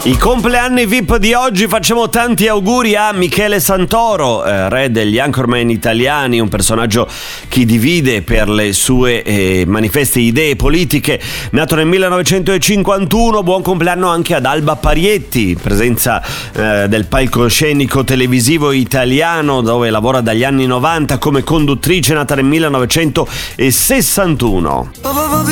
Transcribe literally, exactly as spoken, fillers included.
I compleanni V I P di oggi, facciamo tanti auguri a Michele Santoro, eh, re degli Anchorman italiani, un personaggio che divide per le sue eh, manifeste idee politiche, nato nel millenovecentocinquantuno. Buon compleanno anche ad Alba Parietti, presenza eh, del palcoscenico televisivo italiano, dove lavora dagli anni novanta come conduttrice, nata nel millenovecentosessantuno.